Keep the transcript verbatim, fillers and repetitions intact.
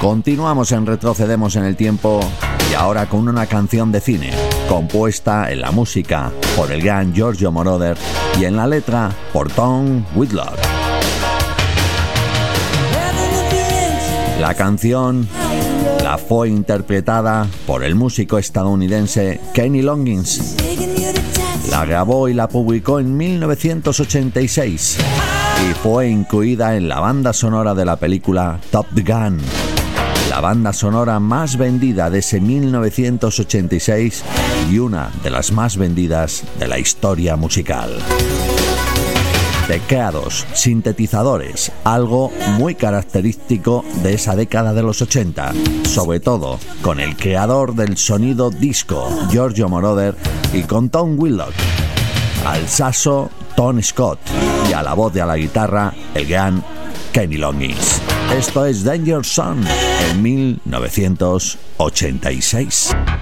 Continuamos en Retrocedemos en el Tiempo y ahora con una canción de cine, compuesta en la música por el gran Giorgio Moroder y en la letra por Tom Whitlock. La canción la fue interpretada por el músico estadounidense Kenny Loggins. La grabó y la publicó en mil novecientos ochenta y seis y fue incluida en la banda sonora de la película Top Gun, la banda sonora más vendida de ese mil novecientos ochenta y seis y una de las más vendidas de la historia musical. Teclados, sintetizadores, algo muy característico de esa década de los ochenta, sobre todo con el creador del sonido disco, Giorgio Moroder, y con Tom Whitlock, al saxo Tom Scott y a la voz y a la guitarra el gran Kenny Loggins. Esto es Danger Zone en mil novecientos ochenta y seis.